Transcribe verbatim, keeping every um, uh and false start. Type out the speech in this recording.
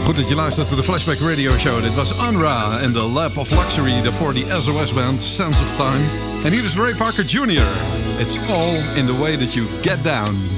Goed dat je luistert naar de Flashback Radio Show. Dit was Unra en The Lap of Luxury, voor de S O S-band Sense of Time. En hier is Ray Parker junior It's all in the way that you get down.